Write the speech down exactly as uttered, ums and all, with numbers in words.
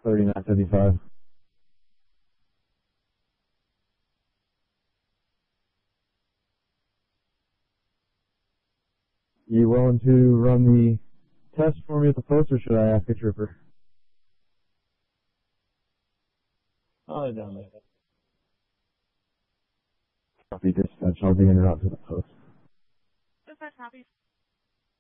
thirty-nine fifty-five. You willing to run the test for me at the post, or should I ask a trooper? Oh, down there. Copy dispatch. I'll be in route to the post. Dispatch, copy.